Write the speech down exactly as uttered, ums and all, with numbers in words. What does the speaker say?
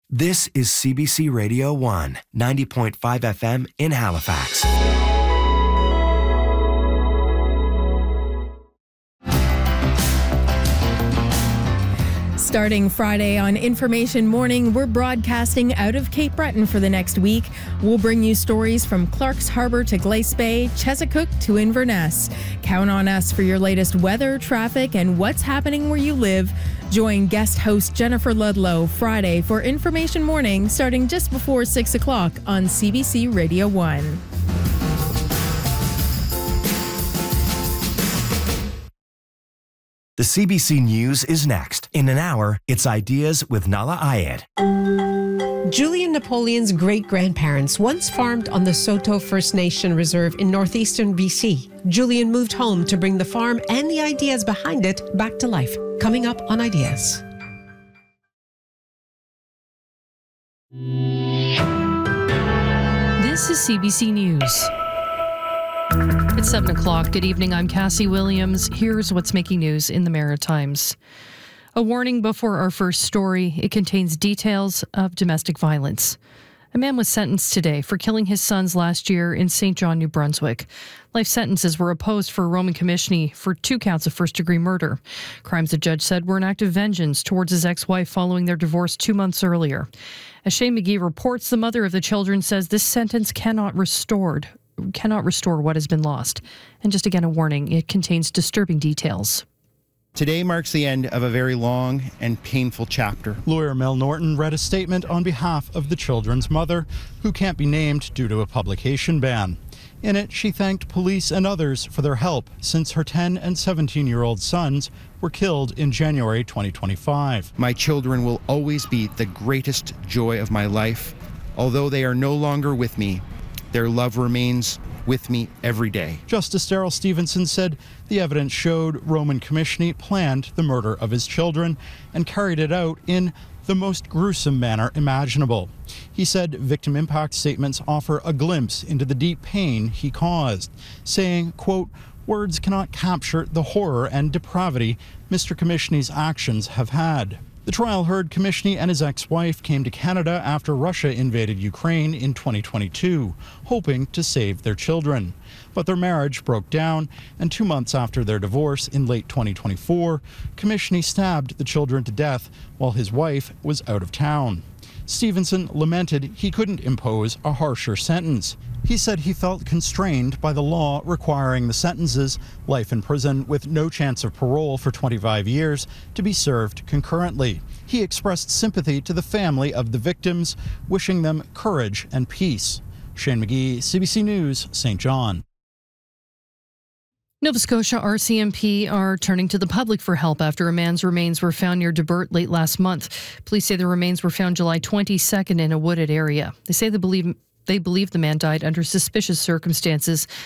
This is C B C Radio one, ninety point five F M in Halifax. Starting Friday on Information Morning, we're broadcasting out of Cape Breton for the next week. We'll bring you stories from Clark's Harbour to Glace Bay, Chesapeake to Inverness. Count on us for your latest weather, traffic, and what's happening where you live. Join guest host Jennifer Ludlow Friday for Information Morning, starting just before six o'clock on C B C Radio one. The C B C News is next. In an hour, it's Ideas with Nala Ayed. Julian Napoleon's great-grandparents once farmed on the Saulteaux First Nation Reserve in northeastern B C. Julian moved home to bring the farm and the ideas behind it back to life. Coming up on Ideas. This is C B C News. It's seven o'clock. Good evening. I'm Cassie Williams. Here's what's making news in the Maritimes. A warning before our first story. It contains details of domestic violence. A man was sentenced today for killing his sons last year in Saint John, New Brunswick. Life sentences were opposed for Roman Komishny for two counts of first-degree murder. Crimes the judge said were an act of vengeance towards his ex-wife following their divorce two months earlier. As Shane McGee reports, the mother of the children says this sentence cannot restored. cannot restore what has been lost. And just again, a warning, it contains disturbing details. Today marks the end of a very long and painful chapter. Lawyer Mel Norton read a statement on behalf of the children's mother, who can't be named due to a publication ban. In it, she thanked police and others for their help since her ten and seventeen-year-old sons were killed in January twenty twenty-five. My children will always be the greatest joy of my life. Although they are no longer with me, their love remains with me every day. Justice Daryl Stevenson said the evidence showed Roman Komishny planned the murder of his children and carried it out in the most gruesome manner imaginable. He said victim impact statements offer a glimpse into the deep pain he caused, saying, quote, "Words cannot capture the horror and depravity Mister Komishny's actions have had." The trial heard Komishny and his ex-wife came to Canada after Russia invaded Ukraine in twenty twenty-two, hoping to save their children. But their marriage broke down, and two months after their divorce in late twenty twenty-four, Komishny stabbed the children to death while his wife was out of town. Stevenson lamented he couldn't impose a harsher sentence. He said he felt constrained by the law requiring the sentences, life in prison with no chance of parole for twenty-five years, to be served concurrently. He expressed sympathy to the family of the victims, wishing them courage and peace. Shane McGee, C B C News, Saint John. Nova Scotia R C M P are turning to the public for help after a man's remains were found near Debert late last month. Police say the remains were found July twenty-second in a wooded area. They say they believe They believe the man died under suspicious circumstances